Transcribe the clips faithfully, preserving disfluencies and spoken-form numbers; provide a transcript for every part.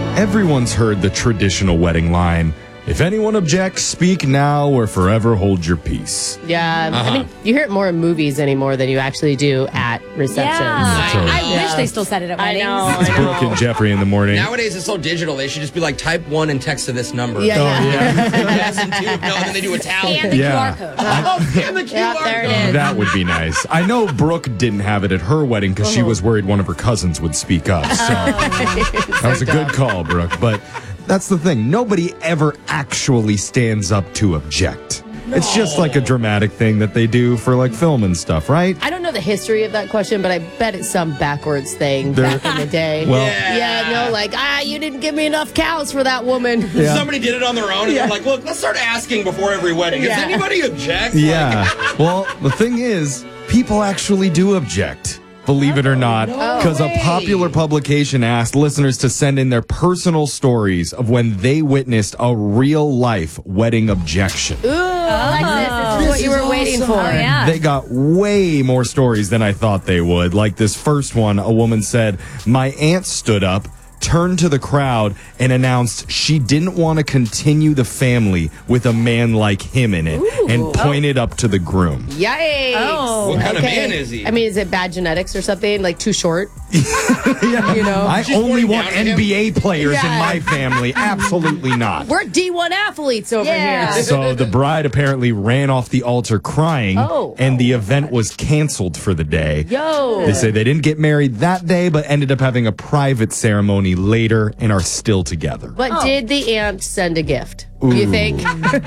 Everyone's heard the traditional wedding line, if anyone objects, speak now or forever hold your peace. Yeah, uh-huh. I mean, you hear it more in movies anymore than you actually do at receptions. Yeah. Totally. I Yeah. wish they still said it at weddings. I know, It's I Brooke know. and Jeffrey in the morning. Nowadays, it's so digital. They should just be like, type one and text to this number. Yeah, Oh, yeah. yeah. Yes, and two. No, and then they do Italian. And the Yeah. Q R code. Oh, scan the Q R Yeah, there it code. is. That would be nice. I know Brooke didn't have it at her wedding because she was worried one of her cousins would speak up. So that was a good call, Brooke. But that's the thing. Nobody ever actually stands up to object. It's just like a dramatic thing that they do for like film and stuff, right? I don't know the history of that question, but I bet it's some backwards thing There- back in the day. Well- yeah, no, like, ah, you didn't give me enough cows for that woman. Yeah. Somebody did it on their own, and Yeah. they're like, look, let's start asking before every wedding. Does Yeah. anybody object? Yeah. Well, the thing is, people actually do object. Believe it or not, because a way. popular publication asked listeners to send in their personal stories of when they witnessed a real life wedding objection. Ooh, Alexis, this is what you were waiting for. Oh, yeah. They got way more stories than I thought they would. Like this first one, a woman said, my aunt stood up, turned to the crowd, and announced she didn't want to continue the family with a man like him in it, Ooh. and pointed up to the groom. Yikes. Oh. What kind of man is he? I mean, is it bad genetics or something? Like too short? Yeah. You know? I She's only pointing want down at him. N B A players in Yeah. my family. Absolutely not. We're D one athletes over Yeah. here. So the bride apparently ran off the altar crying, Oh. and the event was canceled for the day. Yo. They say they didn't get married that day, but ended up having a private ceremony later and are still together. But did the aunt send a gift? You think?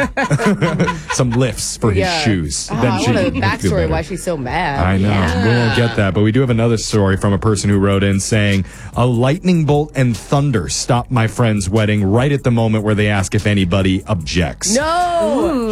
Some lifts for his Yeah. shoes. Oh, Then I she want a would feel backstory better. why she's so mad. I know. We won't get that, but we do have another story from a person who wrote in saying, a lightning bolt and thunder stopped my friend's wedding right at the moment where they ask if anybody objects. No.